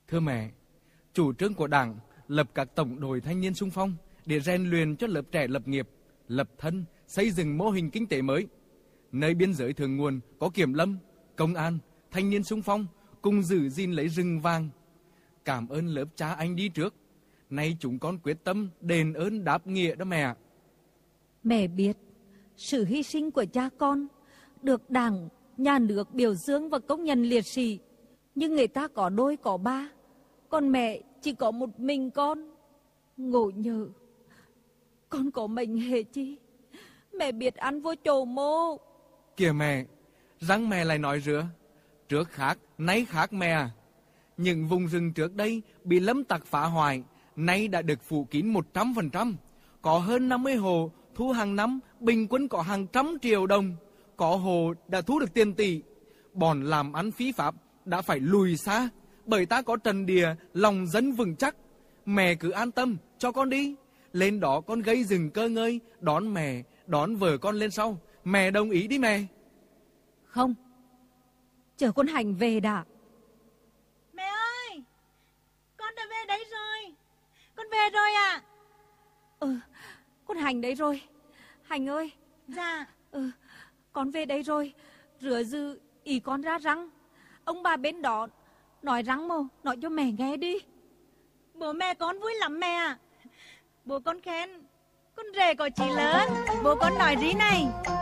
Thưa mẹ, chủ trương của Đảng lập các tổng đội thanh niên xung phong để rèn luyện cho lớp trẻ lập nghiệp, lập thân, xây dựng mô hình kinh tế mới. Nơi biên giới thượng nguồn có kiểm lâm, công an, thanh niên xung phong cùng giữ gìn lấy rừng vàng. Cảm ơn lớp cha anh đi trước. Nay chúng con quyết tâm đền ơn đáp nghĩa đó mẹ. Mẹ biết sự hy sinh của cha con được Đảng, nhà nước biểu dương và công nhận liệt sĩ, nhưng người ta có đôi có ba, còn mẹ chỉ có một mình con. Ngộ nhỡ con có mệnh hệ chi, mẹ biết ăn vô chỗ mô. Kìa mẹ, răng mẹ lại nói rứa. Trước khác, nay khác mẹ à. Những vùng rừng trước đây bị lâm tặc phá hoại, nay đã được phủ kín 100%. Có hơn 50 hồ thu hàng năm bình quân có hàng trăm triệu đồng. Có hồ đã thu được tiền tỷ. Bọn làm ăn phí pháp đã phải lùi xa, bởi ta có trần địa, lòng dân vững chắc. Mẹ cứ an tâm, cho con đi. Lên đó con gây rừng cơ ngơi, đón mẹ, đón vợ con lên sau. Mẹ đồng ý đi mẹ. Không, chờ con Hành về đã. Mẹ ơi, con đã về đấy rồi. Con về rồi ạ. Con Hành đấy rồi. Hành ơi. Dạ. Con về đây rồi. Rửa dư ý con ra răng. Ông bà bên đó nói răng mồ, nói cho mẹ nghe đi. Bố mẹ con vui lắm mẹ ạ. Bố con khen con rể có chí lớn. Bố con nói rí này: